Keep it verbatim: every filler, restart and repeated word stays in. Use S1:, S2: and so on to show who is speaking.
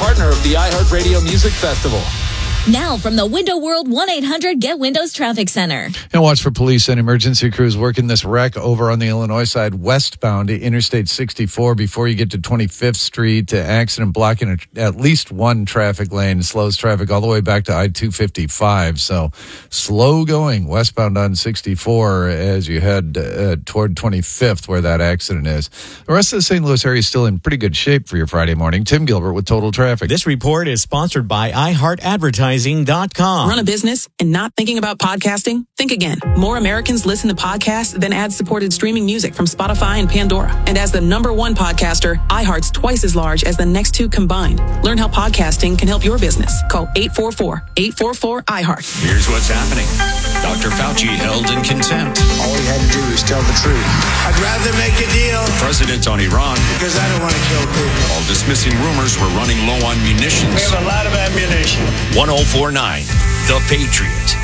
S1: partner of the iHeartRadio Music Festival.
S2: Now from the Window World one eight hundred Get Windows Traffic Center.
S3: And watch for police and emergency crews working this wreck over on the Illinois side, westbound to Interstate sixty-four before you get to twenty-fifth Street. Accident blocking a, at least one traffic lane, slows traffic all the way back to I two fifty-five. So slow going westbound on sixty-four as you head uh, toward twenty-fifth where that accident is. The rest of the Saint Louis area is still in pretty good shape for your Friday morning. Tim Gilbert with Total Traffic.
S4: This report is sponsored by iHeart Advertising. Com.
S5: Run a business and not thinking about podcasting? Think again. More Americans listen to podcasts than ad-supported streaming music from Spotify and Pandora. And as the number one podcaster, iHeart's twice as large as the next two combined. Learn how podcasting can help your business. Call eight four four, eight four four, iHeart.
S6: Here's what's happening. Doctor Fauci held in contempt.
S7: All he had to do was tell the truth. I'd rather make a deal.
S6: President on Iran.
S7: Because I don't want to kill people.
S6: While dismissing rumors we're running low on munitions.
S7: We have a lot of ammunition.
S6: one oh four point nine The Patriot.